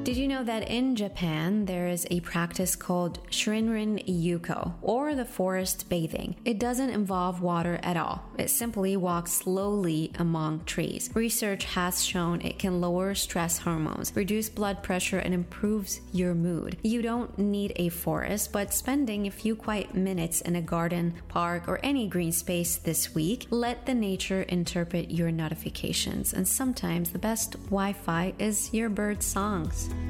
Did you know that in Japan, there is a practice called Shinrin Yuko, or the forest bathing? It doesn't involve water at all. It simply walks slowly among trees. Research has shown it can lower stress hormones, reduce blood pressure, and improves your mood. You don't need a forest, but spending a few quiet minutes in a garden, park, or any green space this week, let the nature interpret your notifications. And sometimes the best Wi-Fi is your bird songs.